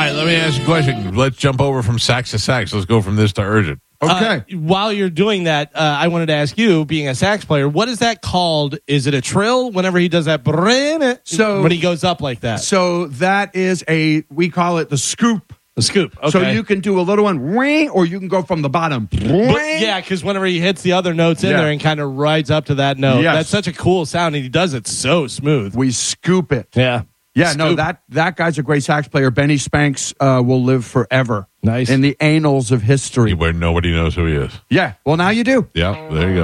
right, let me ask you a question. Let's jump over from sax to sax. Let's go from this to urgent. Okay. While you're doing that, I wanted to ask you, being a sax player, what is that called? Is it a trill whenever he does that? So when he goes up like that. So that is we call it the scoop. The scoop. Okay. So you can do a little one, ring, or you can go from the bottom. Yeah, because whenever he hits the other notes in there and kind of rides up to that note, Yes. that's such a cool sound, and he does it so smooth. We scoop it. Yeah. Yeah, Scoop. no, that guy's a great sax player. Benny Spanks will live forever. Nice. In the annals of history. Where nobody knows who he is. Yeah, well, now you do. Yeah, there you go.